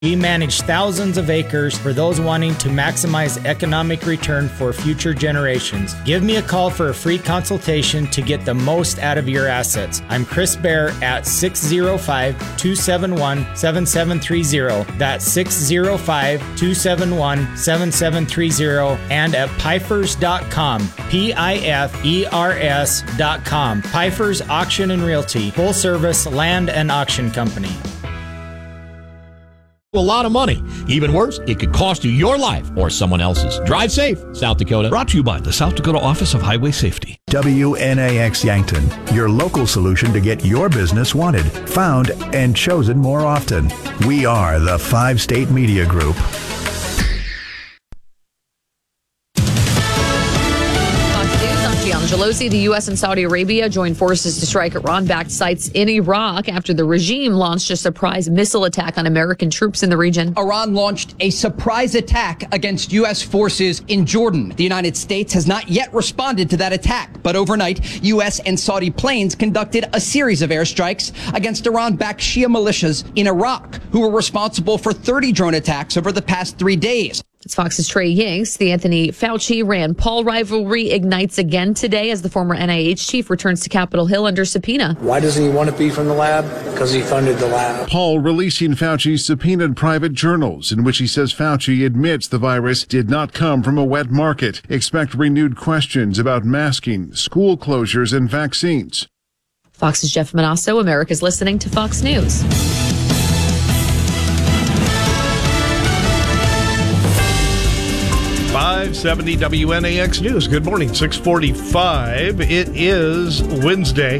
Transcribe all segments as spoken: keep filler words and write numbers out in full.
We manage thousands of acres for those wanting to maximize economic return for future generations. Give me a call for a free consultation to get the most out of your assets. I'm Chris Bear at six oh five, two seven one, seven seven three oh. That's six oh five, two seven one, seven seven three oh and at pifers dot com. P I F E R S dot com. Pifers Auction and Realty. Full service land and auction company. A lot of money. Even worse, it could cost you your life or someone else's. Drive safe, South Dakota. Brought to you by the South Dakota Office of Highway Safety. W N A X Yankton, your local solution to get your business wanted, found, and chosen more often. We are the Five State Media Group. Gelosi, the U S and Saudi Arabia joined forces to strike Iran-backed sites in Iraq after the regime launched a surprise missile attack on American troops in the region. Iran launched a surprise attack against U S forces in Jordan. The United States has not yet responded to that attack, but overnight, U S and Saudi planes conducted a series of airstrikes against Iran-backed Shia militias in Iraq, who were responsible for thirty drone attacks over the past three days. It's Fox's Trey Yingst. The Anthony Fauci-Rand Paul rivalry ignites again today as the former N I H chief returns to Capitol Hill under subpoena. Why doesn't he want to be from the lab? Because he funded the lab. Paul releasing Fauci's subpoenaed private journals in which he says Fauci admits the virus did not come from a wet market. Expect renewed questions about masking, school closures, and vaccines. Fox's Jeff Manasso. America's listening to Fox News. five seventy W N A X News. Good morning, six forty-five. It is Wednesday.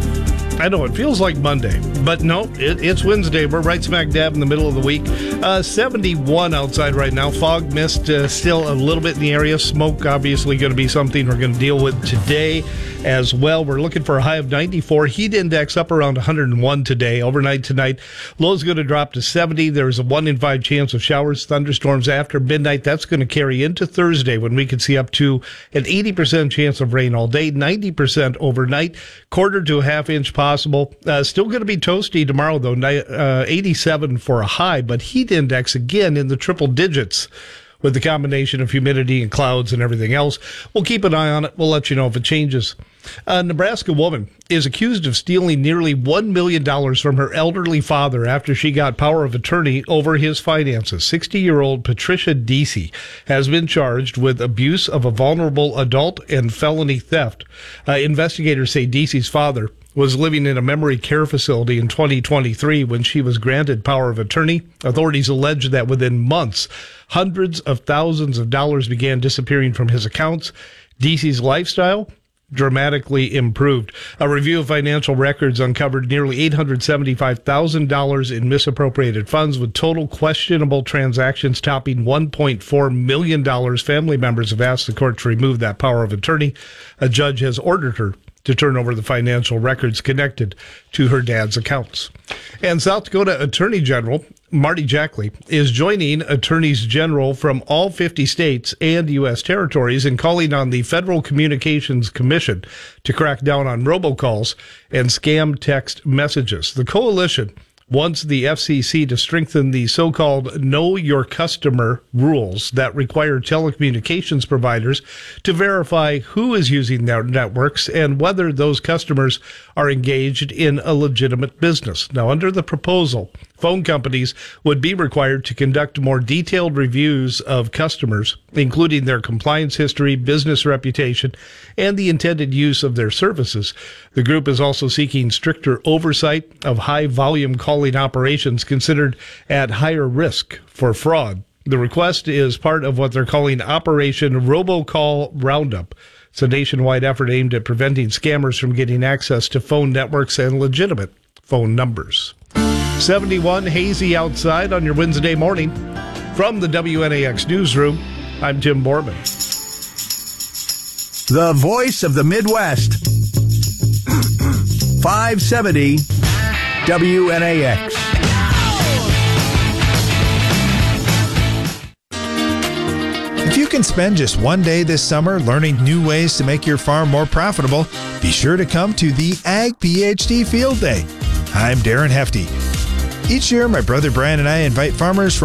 I know it feels like Monday, but no, it, it's Wednesday. We're right smack dab in the middle of the week. Uh, seventy-one outside right now. Fog, mist, uh, still a little bit in the area. Smoke, obviously going to be something we're going to deal with today as well. We're looking for a high of ninety-four. Heat index up around one hundred one today. Overnight tonight, low's going to drop to seventy. There's a one in five chance of showers, thunderstorms after midnight. That's going to carry into Thursday when we can see up to an eighty percent chance of rain all day, ninety percent overnight, quarter to a half inch possible. Uh, still going to be toasty tomorrow, though, uh, eighty-seven for a high, but heat index again in the triple digits with the combination of humidity and clouds and everything else. We'll keep an eye on it. We'll let you know if it changes. A Nebraska woman is accused of stealing nearly one million dollars from her elderly father after she got power of attorney over his finances. sixty-year-old Patricia Deasy has been charged with abuse of a vulnerable adult and felony theft. Uh, investigators say Deasy's father was living in a memory care facility in twenty twenty-three when she was granted power of attorney. Authorities allege that within months, hundreds of thousands of dollars began disappearing from his accounts. Deasy's lifestyle dramatically improved. A review of financial records uncovered nearly eight hundred seventy-five thousand dollars in misappropriated funds, with total questionable transactions topping one point four million dollars. Family members have asked the court to remove that power of attorney. A judge has ordered her to turn over the financial records connected to her dad's accounts. And South Dakota Attorney General Marty Jackley is joining attorneys general from all fifty states and U S territories in calling on the Federal Communications Commission to crack down on robocalls and scam text messages. The coalition wants the F C C to strengthen the so-called Know Your Customer rules that require telecommunications providers to verify who is using their networks and whether those customers are engaged in a legitimate business. Now, under the proposal, phone companies would be required to conduct more detailed reviews of customers, including their compliance history, business reputation, and the intended use of their services. The group is also seeking stricter oversight of high-volume calling operations considered at higher risk for fraud. The request is part of what they're calling Operation Robocall Roundup. It's a nationwide effort aimed at preventing scammers from getting access to phone networks and legitimate phone numbers. seventy-one, hazy outside on your Wednesday morning. From the W N A X Newsroom, I'm Tim Borman. The voice of the Midwest. five seventy W N A X. If you can spend just one day this summer learning new ways to make your farm more profitable, be sure to come to the Ag PhD Field Day. I'm Darren Hefty. Each year, my brother Brian and I invite farmers from